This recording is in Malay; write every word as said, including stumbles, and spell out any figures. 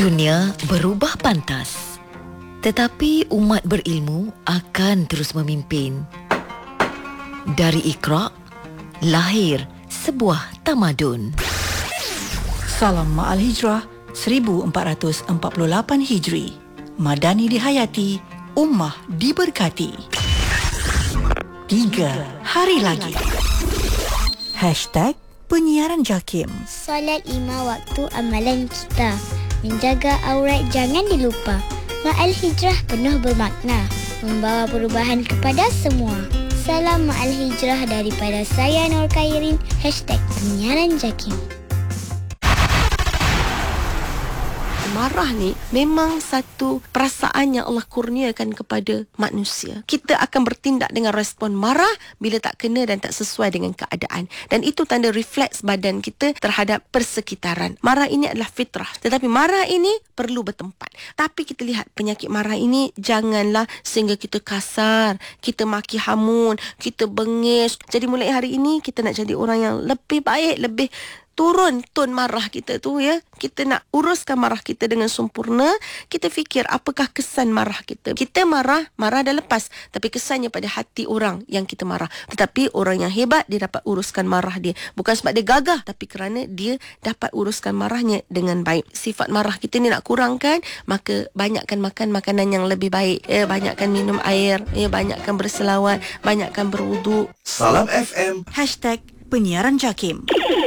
Dunia berubah pantas, tetapi umat berilmu akan terus memimpin. Dari Iqra, lahir sebuah tamadun. Salam Ma'al Hijrah seribu empat ratus empat puluh lapan Hijri. Madani dihayati, ummah diberkati. Tiga hari lagi. Hashtag penyiaran JAKIM. Solat lima waktu amalan kita. Menjaga aurat jangan dilupa. Ma'al Hijrah penuh bermakna, membawa perubahan kepada semua. Salam Ma'al Hijrah daripada saya Nur Khairin. Hashtag penyiaran JAKIM. Marah ni memang satu perasaan yang Allah kurniakan kepada manusia. Kita akan bertindak dengan respon marah bila tak kena dan tak sesuai dengan keadaan. Dan itu tanda refleks badan kita terhadap persekitaran. Marah ini adalah fitrah. Tetapi marah ini perlu bertempat. Tapi kita lihat penyakit marah ini janganlah sehingga kita kasar, kita maki hamun, kita bengis. Jadi mulai hari ini kita nak jadi orang yang lebih baik, lebih turun tone marah kita tu ya. Kita nak uruskan marah kita dengan sempurna. Kita fikir apakah kesan marah kita. Kita marah, marah dah lepas. Tapi kesannya pada hati orang yang kita marah. Tetapi orang yang hebat, dia dapat uruskan marah dia. Bukan sebab dia gagah, tapi kerana dia dapat uruskan marahnya dengan baik. Sifat marah kita ni nak kurangkan, maka banyakkan makan makanan yang lebih baik. Ya, banyakkan minum air. Ya, banyakkan berselawat. Banyakkan berwuduk. Salam F M. Hashtag penyiaran JAKIM.